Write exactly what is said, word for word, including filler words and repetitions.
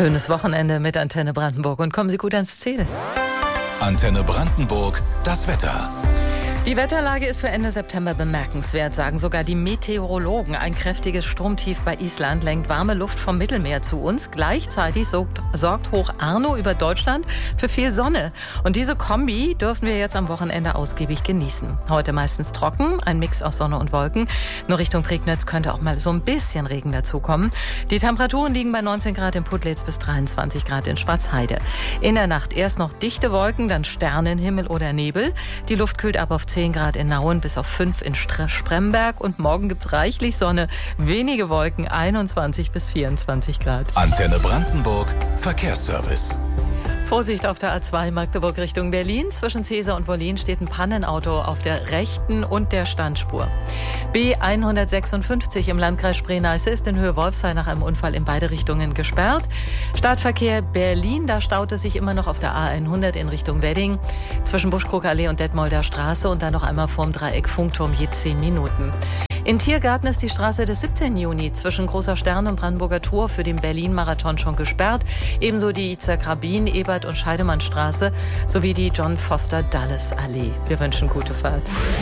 Schönes Wochenende mit Antenne Brandenburg und kommen Sie gut ans Ziel. Antenne Brandenburg, das Wetter. Die Wetterlage ist für Ende September bemerkenswert, sagen sogar die Meteorologen. Ein kräftiges Sturmtief bei Island lenkt warme Luft vom Mittelmeer zu uns. Gleichzeitig sorgt, sorgt Hoch Arno über Deutschland für viel Sonne. Und diese Kombi dürfen wir jetzt am Wochenende ausgiebig genießen. Heute meistens trocken, ein Mix aus Sonne und Wolken. Nur Richtung Prignitz könnte auch mal so ein bisschen Regen dazukommen. Die Temperaturen liegen bei neunzehn Grad in Putlitz bis dreiundzwanzig Grad in Schwarzheide. In der Nacht erst noch dichte Wolken, dann Sternenhimmel oder Nebel. Die Luft kühlt ab auf zehn Grad in Nauen bis auf fünf in Spremberg und morgen gibt's reichlich Sonne, wenige Wolken, einundzwanzig bis vierundzwanzig Grad. Antenne Brandenburg, Verkehrsservice. Vorsicht auf der A zwei Magdeburg Richtung Berlin. Zwischen Cäsar und Wollin steht ein Pannenauto auf der rechten und der Standspur. B hundertsechsundfünfzig im Landkreis Spree-Neiße ist in Höhe Wolfsheim nach einem Unfall in beide Richtungen gesperrt. Stadtverkehr Berlin, da staut es sich immer noch auf der A hundert in Richtung Wedding. Zwischen Buschkrugallee und Detmolder Straße und dann noch einmal vorm Dreieck Funkturm je zehn Minuten. In Tiergarten ist die Straße des siebzehnten Juni zwischen Großer Stern und Brandenburger Tor für den Berlin-Marathon schon gesperrt. Ebenso die Itzerk-Rabin, Ebert- und Scheidemannstraße sowie die John-Foster-Dulles-Allee. Wir wünschen gute Fahrt.